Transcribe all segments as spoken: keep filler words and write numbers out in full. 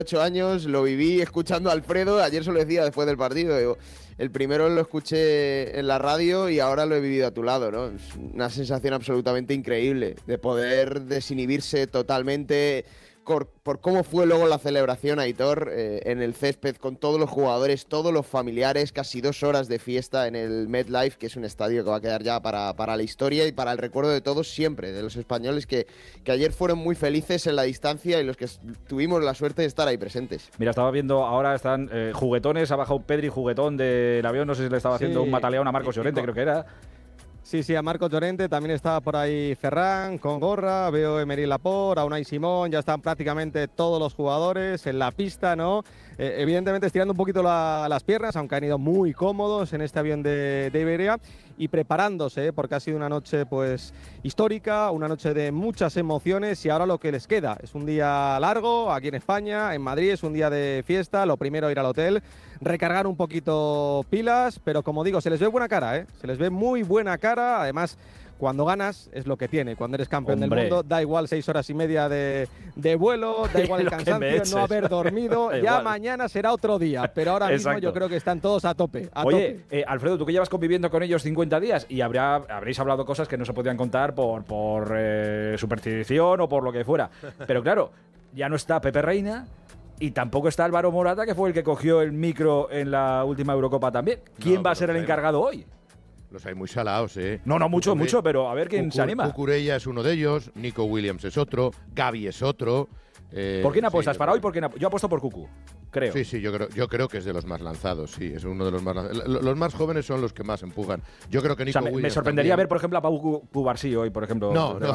ocho años, lo viví escuchando a Alfredo, ayer se lo decía después del partido, digo, el primero lo escuché en la radio y ahora lo he vivido a tu lado, ¿no? Es una sensación absolutamente increíble de poder desinhibirse totalmente por, por cómo fue luego la celebración, Aitor, eh, en el césped con todos los jugadores, todos los familiares, casi dos horas de fiesta en el MetLife, que es un estadio que va a quedar ya para, para la historia y para el recuerdo de todos siempre, de los españoles que, que ayer fueron muy felices en la distancia y los que tuvimos la suerte de estar ahí presentes. Mira, estaba viendo, ahora están eh, juguetones, ha bajado Pedri, juguetón del avión, no sé si le estaba haciendo sí, un mataleón a Marcos Llorente, creo que era. Sí, sí, a Marcos Llorente, también estaba por ahí Ferran con gorra, veo Emery Laporte, a Unai Simón, ya están prácticamente todos los jugadores en la pista, ¿no? Eh, evidentemente estirando un poquito la, las piernas, aunque han ido muy cómodos en este avión de, de Iberia y preparándose, ¿eh? Porque ha sido una noche pues histórica, una noche de muchas emociones y ahora lo que les queda es un día largo aquí en España, en Madrid, es un día de fiesta, lo primero ir al hotel, recargar un poquito pilas, pero como digo, se les ve buena cara, ¿eh? Se les ve muy buena cara, además cuando ganas es lo que tiene, cuando eres campeón Hombre. del mundo, da igual seis horas y media de, de vuelo, da igual el cansancio, no haber dormido, ya igual. Mañana será otro día, pero ahora Exacto. mismo yo creo que están todos a tope. A Oye, tope. Eh, Alfredo, tú que llevas conviviendo con ellos cincuenta días y habrá, habréis hablado cosas que no se podían contar por, por eh, superstición o por lo que fuera, pero claro, ya no está Pepe Reina. Y tampoco está Álvaro Morata, que fue el que cogió el micro en la última Eurocopa también. ¿Quién no, va a ser el encargado hoy? Los hay muy salados, ¿eh? No, no, mucho, Cucure, mucho, pero a ver quién Cucure, se anima. Cucurella es uno de ellos, Nico Williams es otro, Gavi es otro. Eh, ¿Por quién apuestas? Sí, para hoy, ¿por quién ap- yo apuesto por Cucu, creo. Sí, sí, yo creo, yo creo que es de los más lanzados, sí, es uno de los más lanzados. Los más jóvenes son los que más empujan. Yo creo que Nico o sea, me, Williams me sorprendería también. ver, por ejemplo, a Pau Cubarsí hoy, por ejemplo. No, no.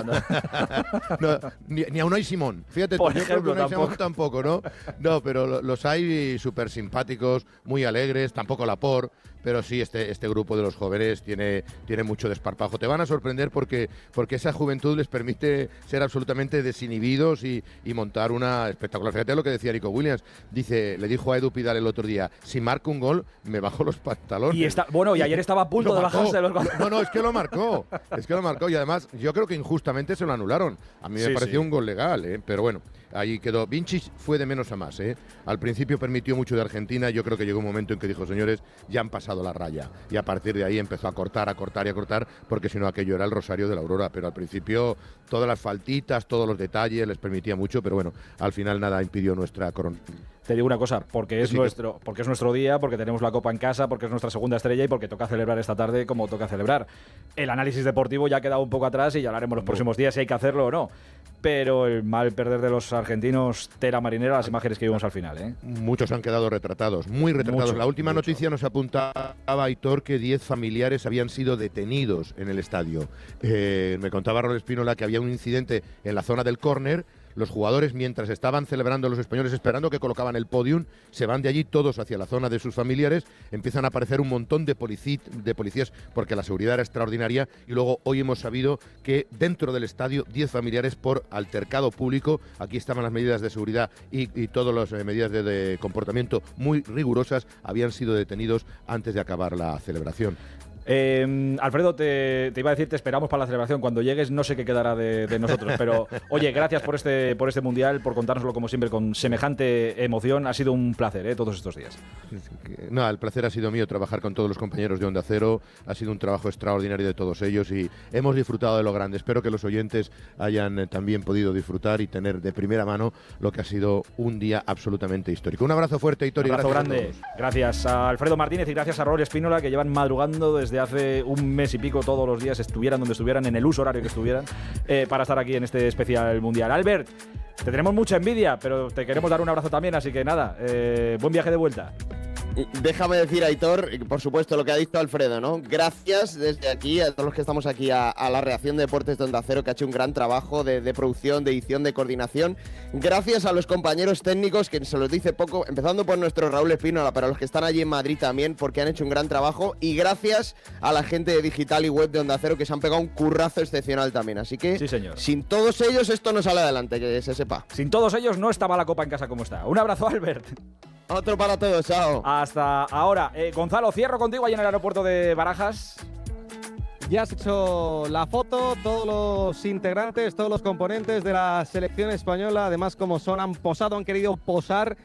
no ni, ni a Unai Simón. Fíjate, por yo ejemplo, creo que Unai tampoco. Simón tampoco, ¿no? No, pero los hay súper simpáticos, muy alegres, tampoco Laporte, pero sí, este, este grupo de los jóvenes tiene, tiene mucho desparpajo. Te van a sorprender porque, porque esa juventud les permite ser absolutamente desinhibidos y, y montar una espectacular. Fíjate lo que decía Nico Williams. Dice, le dijo a Edu Pidal el otro día, si marco un gol, me bajo los pantalones. Y está, bueno, y ayer estaba a punto de bajarse los goles. No, no, es que lo marcó. Es que lo marcó. Y además, yo creo que injustamente se lo anularon. A mí me sí, pareció sí. un gol legal, ¿eh? Pero bueno, ahí quedó. Vincic fue de menos a más, ¿eh? Al principio permitió mucho de Argentina. Yo creo que llegó un momento en que dijo, señores, ya han pasado la raya. Y a partir de ahí empezó a cortar, a cortar y a cortar, porque si no aquello era el rosario de la aurora. Pero al principio todas las faltitas, todos los detalles les permitía mucho, pero bueno, al final nada impidió nuestra corona. Te digo una cosa, porque es, sí, nuestro, porque es nuestro día, porque tenemos la Copa en casa, porque es nuestra segunda estrella y porque toca celebrar esta tarde como toca celebrar. El análisis deportivo ya ha quedado un poco atrás y ya hablaremos los no. próximos días si hay que hacerlo o no. Pero el mal perder de los argentinos, tela marinera, las imágenes que vimos al final, ¿eh? Muchos han quedado retratados, muy retratados. Mucho, la última mucho. noticia nos apuntaba, Aitor, que diez familiares habían sido detenidos en el estadio. Eh, me contaba Raúl Espínola que había un incidente en la zona del córner. Los jugadores, mientras estaban celebrando los españoles, esperando que colocaban el podium, se van de allí todos hacia la zona de sus familiares, empiezan a aparecer un montón de, polici- de policías porque la seguridad era extraordinaria y luego hoy hemos sabido que dentro del estadio diez familiares por altercado público, aquí estaban las medidas de seguridad y, y todas las eh, medidas de, de comportamiento muy rigurosas, habían sido detenidos antes de acabar la celebración. Eh, Alfredo, te, te iba a decir, te esperamos para la celebración. Cuando llegues no sé qué quedará de, de nosotros, pero oye, gracias por este, por este Mundial, por contárnoslo como siempre con semejante emoción. Ha sido un placer, ¿eh? Todos estos días. No, el placer ha sido mío trabajar con todos los compañeros de Onda Cero. Ha sido un trabajo extraordinario de todos ellos y hemos disfrutado de lo grande. Espero que los oyentes hayan eh, también podido disfrutar y tener de primera mano lo que ha sido un día absolutamente histórico. Un abrazo fuerte, Hitor, un abrazo gracias grande. A gracias a Alfredo Martínez y gracias a Raúl Espínola, que llevan madrugando desde hace un mes y pico todos los días, estuvieran donde estuvieran, en el uso horario que estuvieran, eh, para estar aquí en este especial mundial. Albert, te tenemos mucha envidia, pero te queremos dar un abrazo también, así que nada, eh, buen viaje de vuelta. Déjame decir, Aitor, por supuesto, lo que ha dicho Alfredo, ¿no? Gracias desde aquí a todos los que estamos aquí, a, a la Reacción de Deportes de Onda Cero, que ha hecho un gran trabajo de, de producción, de edición, de coordinación. Gracias a los compañeros técnicos, que se los dice poco, empezando por nuestro Raúl Espínola, para los que están allí en Madrid también, porque han hecho un gran trabajo. Y gracias a la gente de digital y web de Onda Cero, que se han pegado un currazo excepcional también. Así que, sí, señor. Sin todos ellos, esto no sale adelante, que se sepa. Sin todos ellos no estaba la Copa en casa como está. Un abrazo, Albert. Otro para todos, chao. Hasta ahora. Eh, Gonzalo, cierro contigo ahí en el aeropuerto de Barajas. Ya has hecho la foto, todos los integrantes, todos los componentes de la selección española, además como son, han posado, han querido posar